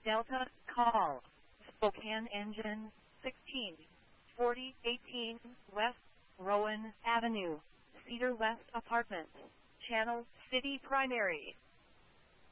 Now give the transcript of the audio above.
Delta, call Spokane Engine 16 4018 West Rowan Avenue, Cedar West Apartments, Channel City Primary.